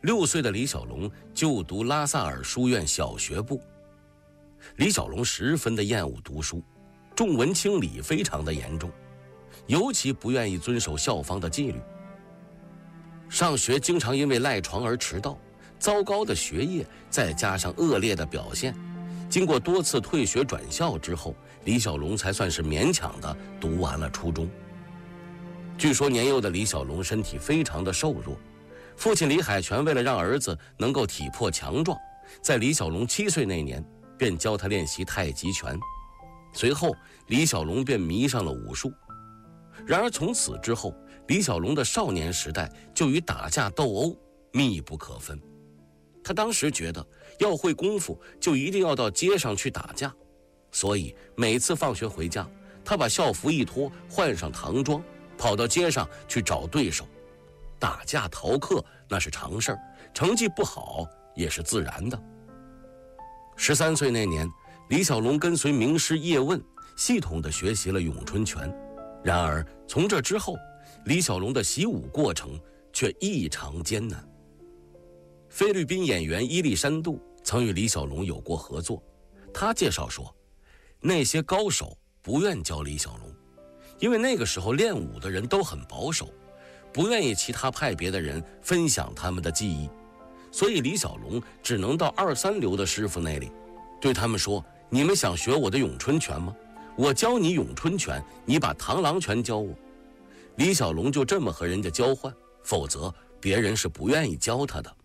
6岁的李小龙就读拉萨尔书院小学部。李小龙十分的厌恶读书，重文轻理非常的严重，尤其不愿意遵守校方的纪律。上学经常因为赖床而迟到，糟糕的学业再加上恶劣的表现，经过多次退学转校之后，李小龙才算是勉强的读完了初中。据说年幼的李小龙身体非常的瘦弱，父亲李海泉为了让儿子能够体魄强壮，在李小龙7岁那年便教他练习太极拳。随后李小龙便迷上了武术。然而从此之后，李小龙的少年时代就与打架斗殴密不可分。他当时觉得要会功夫就一定要到街上去打架，所以每次放学回家，他把校服一脱，换上唐装，跑到街上去找对手。打架逃课那是常事儿，成绩不好也是自然的。13岁那年，李小龙跟随名师叶问系统地学习了咏春拳。然而从这之后，李小龙的习武过程却异常艰难。菲律宾演员伊丽珊度曾与李小龙有过合作，他介绍说，那些高手不愿教李小龙，因为那个时候练武的人都很保守，不愿意其他派别的人分享他们的技艺，所以李小龙只能到2、3流的师傅那里，对他们说，你们想学我的咏春拳吗？我教你咏春拳，你把螳螂拳教我。李小龙就这么和人家交换，否则别人是不愿意教他的。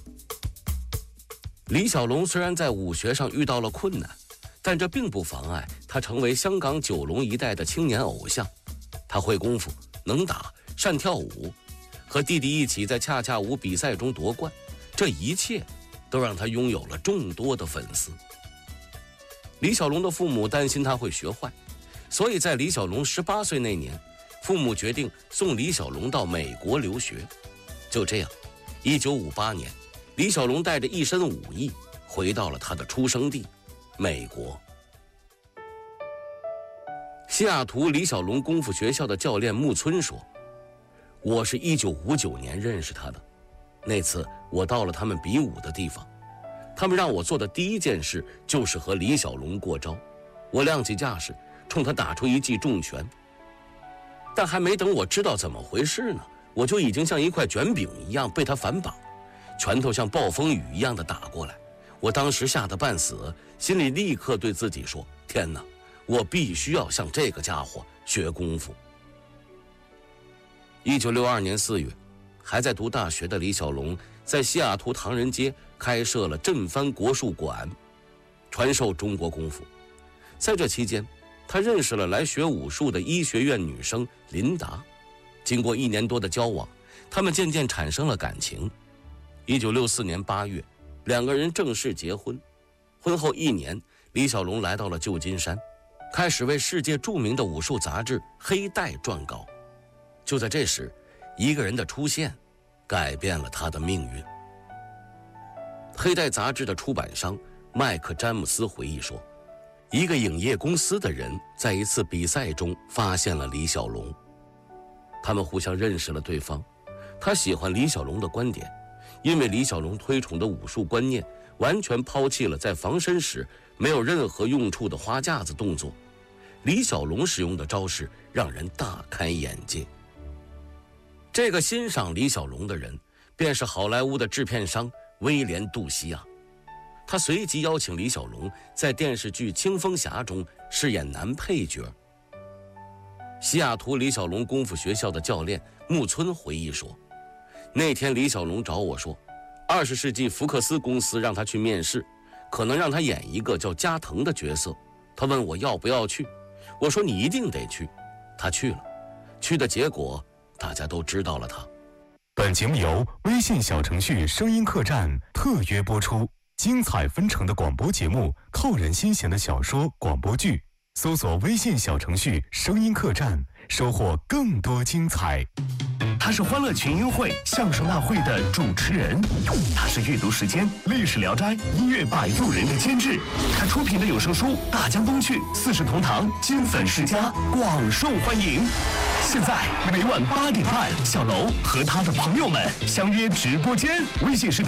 李小龙虽然在武学上遇到了困难，但这并不妨碍他成为香港九龙一带的青年偶像。他会功夫，能打，善跳舞，和弟弟一起在恰恰舞比赛中夺冠，这一切都让他拥有了众多的粉丝。李小龙的父母担心他会学坏，所以在李小龙18岁那年，父母决定送李小龙到美国留学。就这样，1958年，李小龙带着一身武艺回到了他的出生地美国。西雅图李小龙功夫学校的教练木村说，我是1959年认识他的，那次我到了他们比武的地方，他们让我做的第一件事就是和李小龙过招。我亮起架势，冲他打出一记重拳，但还没等我知道怎么回事呢，我就已经像一块卷饼一样被他反绑，拳头像暴风雨一样的打过来。我当时吓得半死，心里立刻对自己说，天哪，我必须要向这个家伙学功夫。1962年4月，还在读大学的李小龙在西雅图唐人街开设了振藩国术馆，传授中国功夫。在这期间，他认识了来学武术的医学院女生琳达。经过1年多的交往，他们渐渐产生了感情。1964年8月，两个人正式结婚。婚后1年，李小龙来到了旧金山，开始为世界著名的武术杂志《黑带》撰稿。就在这时，一个人的出现改变了他的命运。黑带杂志的出版商麦克詹姆斯回忆说，一个影业公司的人在一次比赛中发现了李小龙，他们互相认识了对方。他喜欢李小龙的观点，因为李小龙推崇的武术观念完全抛弃了在防身时没有任何用处的花架子动作，李小龙使用的招式让人大开眼界。这个欣赏李小龙的人便是好莱坞的制片商威廉·杜西亚。他随即邀请李小龙在电视剧《青蜂侠》中饰演男配角。西雅图李小龙功夫学校的教练木村回忆说，那天李小龙找我说，20世纪福克斯公司让他去面试，可能让他演一个叫加藤的角色。他问我要不要去，我说你一定得去。他去了，去的结果大家都知道了他。 本节目由微信小程序声音客栈特约播出，精彩纷呈的广播节目，扣人心弦的小说广播剧，搜索微信小程序声音客栈，收获更多精彩。他是欢乐群英会相声大会的主持人，他是阅读时间历史聊斋音乐摆渡人的监制，他出品的有声书大江东去四世同堂金粉世家广受欢迎。 现在每晚8点半，小楼和他的朋友们相约直播间，微信视频